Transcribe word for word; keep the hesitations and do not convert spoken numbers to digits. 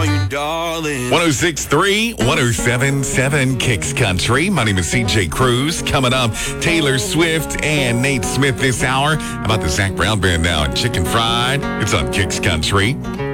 call you darling. one oh six point three, one oh seven point seven Kicks Country. My name is C J Cruz. Coming up, Taylor Swift and Nate Smith this hour. How about the Zach Brown Band now? Chicken Fried. It's on Kicks Country.